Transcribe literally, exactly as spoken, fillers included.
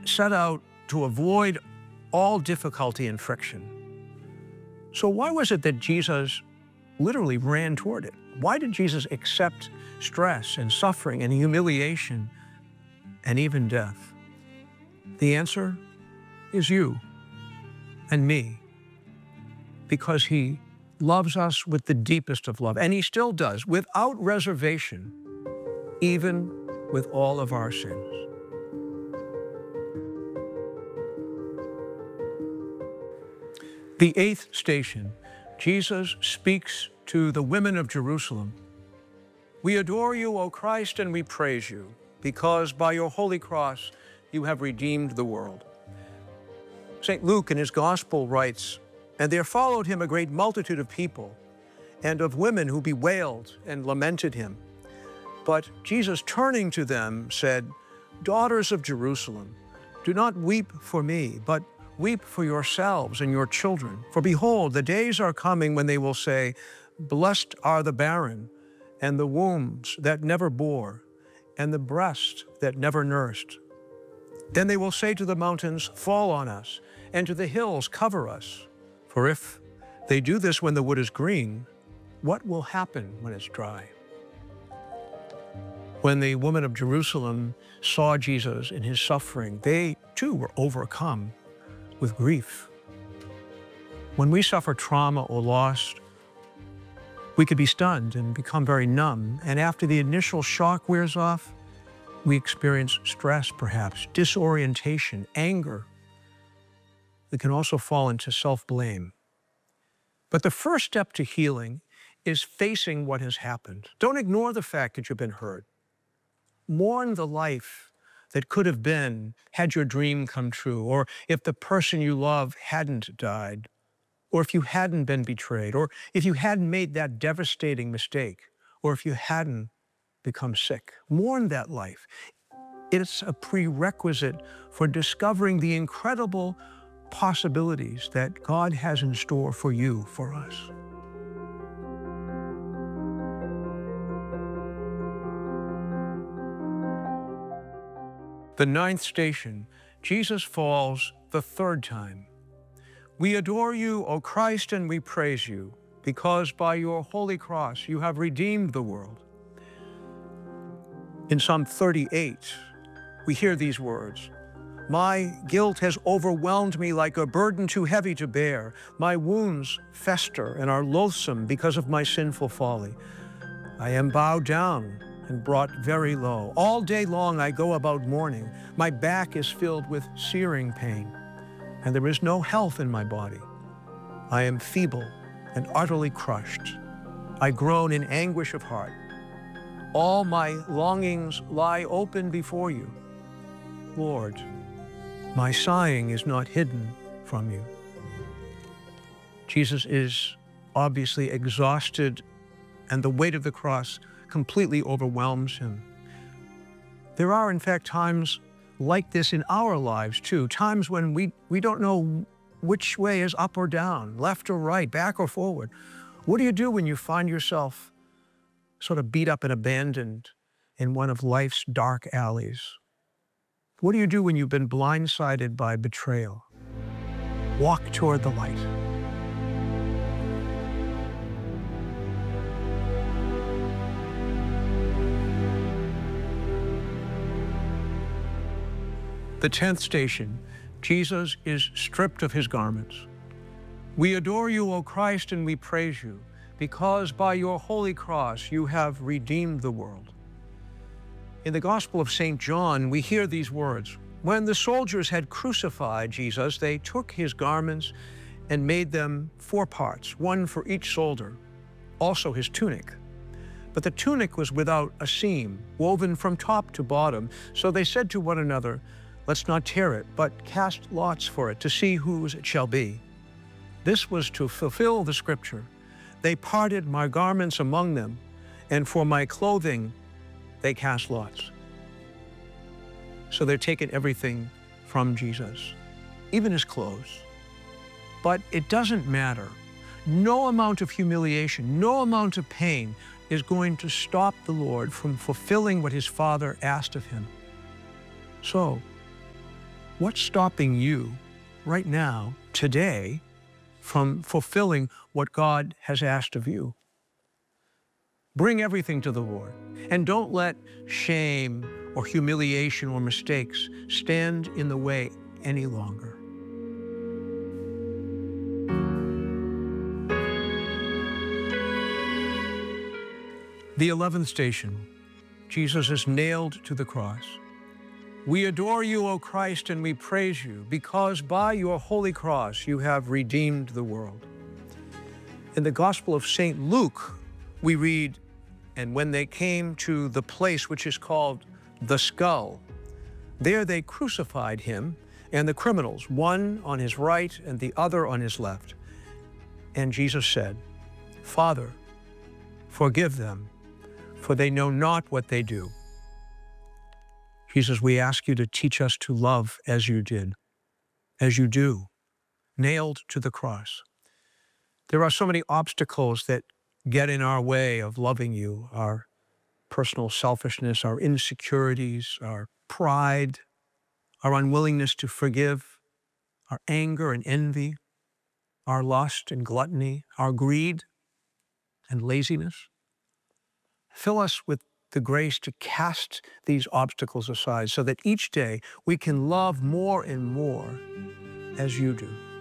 set out to avoid all difficulty and friction. So why was it that Jesus literally ran toward it? Why did Jesus accept stress and suffering and humiliation and even death? The answer is you and me, because he loves us with the deepest of love, and he still does, without reservation, even with all of our sins. The eighth station, Jesus speaks to the women of Jerusalem. We adore you, O Christ, and we praise you, because by your holy cross you have redeemed the world. Saint Luke in his gospel writes, and there followed him a great multitude of people, and of women who bewailed and lamented him. But Jesus, turning to them, said, daughters of Jerusalem, do not weep for me, but weep for yourselves and your children. For behold, the days are coming when they will say, blessed are the barren, and the wombs that never bore, and the breast that never nursed. Then they will say to the mountains, fall on us, and to the hills, cover us. For if they do this when the wood is green, what will happen when it's dry? When the women of Jerusalem saw Jesus in his suffering, they too were overcome with grief. When we suffer trauma or loss, we could be stunned and become very numb. And after the initial shock wears off, we experience stress, perhaps, disorientation, anger. We can also fall into self-blame. But the first step to healing is facing what has happened. Don't ignore the fact that you've been hurt. Mourn the life that could have been had your dream come true, or if the person you love hadn't died, or if you hadn't been betrayed, or if you hadn't made that devastating mistake, or if you hadn't become sick. Mourn that life. It's a prerequisite for discovering the incredible possibilities that God has in store for you, for us. The ninth station, Jesus falls the third time. We adore you, O Christ, and we praise you, because by your holy cross you have redeemed the world. In Psalm thirty-eight, we hear these words, my guilt has overwhelmed me like a burden too heavy to bear. My wounds fester and are loathsome because of my sinful folly. I am bowed down and brought very low. All day long I go about mourning. My back is filled with searing pain, and there is no health in my body. I am feeble and utterly crushed. I groan in anguish of heart. All my longings lie open before you. Lord, my sighing is not hidden from you. Jesus is obviously exhausted, and the weight of the cross completely overwhelms him. There are, in fact, times like this in our lives, too, times when we, we don't know which way is up or down, left or right, back or forward. What do you do when you find yourself sort of beat up and abandoned in one of life's dark alleys? What do you do when you've been blindsided by betrayal? Walk toward the light. The tenth station, Jesus is stripped of his garments. We adore you, O Christ, and we praise you, because by your holy cross you have redeemed the world. In the Gospel of Saint John, we hear these words. When the soldiers had crucified Jesus, they took his garments and made them four parts, one for each soldier, also his tunic. But the tunic was without a seam, woven from top to bottom. So they said to one another, let's not tear it, but cast lots for it to see whose it shall be. This was to fulfill the scripture. They parted my garments among them, and for my clothing they cast lots. So they're taking everything from Jesus, even his clothes. But it doesn't matter. No amount of humiliation, no amount of pain is going to stop the Lord from fulfilling what his Father asked of him. So, What's stopping you right now, today, from fulfilling what God has asked of you? Bring everything to the Lord, and don't let shame or humiliation or mistakes stand in the way any longer. The eleventh station, Jesus is nailed to the cross. We adore you, O Christ, and we praise you, because by your holy cross you have redeemed the world. In the Gospel of Saint Luke, we read, and when they came to the place which is called the Skull, there they crucified him and the criminals, one on his right and the other on his left. And Jesus said, Father, forgive them, for they know not what they do. Jesus, we ask you to teach us to love as you did, as you do, nailed to the cross. There are so many obstacles that get in our way of loving you, our personal selfishness, our insecurities, our pride, our unwillingness to forgive, our anger and envy, our lust and gluttony, our greed and laziness. Fill us with the grace to cast these obstacles aside so that each day we can love more and more as you do.